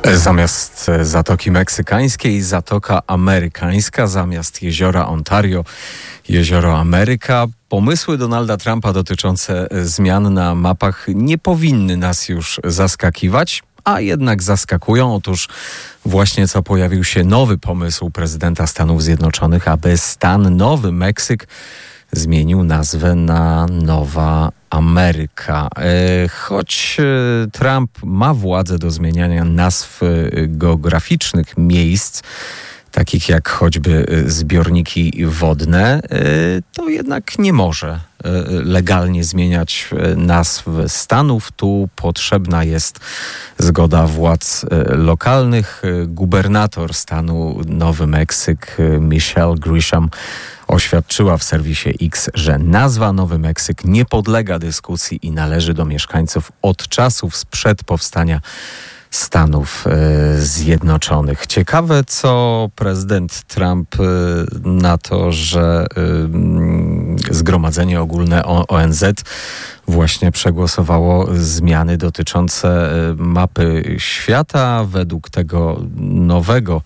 Zamiast Zatoki Meksykańskiej, Zatoka Amerykańska, zamiast jeziora Ontario, jezioro Ameryka. Pomysły Donalda Trumpa dotyczące zmian na mapach nie powinny nas już zaskakiwać, a jednak zaskakują. Otóż właśnie co pojawił się nowy pomysł prezydenta Stanów Zjednoczonych, aby stan Nowy Meksyk zmienił nazwę na Nowa Ameryka. Choć Trump ma władzę do zmieniania nazw geograficznych miejsc, takich jak choćby zbiorniki wodne, to jednak nie może legalnie zmieniać nazw stanów. Tu potrzebna jest zgoda władz lokalnych. Gubernator stanu Nowy Meksyk Michelle Grisham oświadczyła w serwisie X, że nazwa Nowy Meksyk nie podlega dyskusji i należy do mieszkańców od czasów sprzed powstania Stanów Zjednoczonych. Ciekawe, co prezydent Trump na to, że Zgromadzenie Ogólne ONZ właśnie przegłosowało zmiany dotyczące mapy świata. Według tego nowego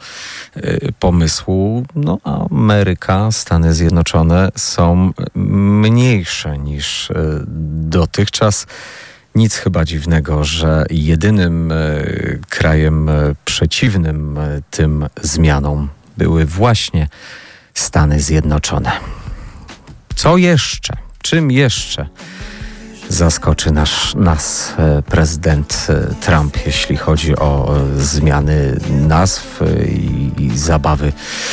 pomysłu Ameryka, Stany Zjednoczone są mniejsze niż dotychczas. Nic chyba dziwnego, że jedynym krajem przeciwnym tym zmianom były właśnie Stany Zjednoczone. Co jeszcze? Czym jeszcze zaskoczy nas prezydent Trump, jeśli chodzi o zmiany nazw i zabawy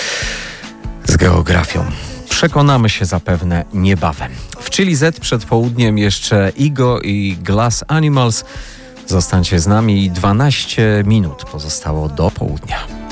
z geografią? Przekonamy się zapewne niebawem. W Chili Z przed południem jeszcze Igo i Glass Animals. Zostańcie z nami, 12 minut pozostało do południa.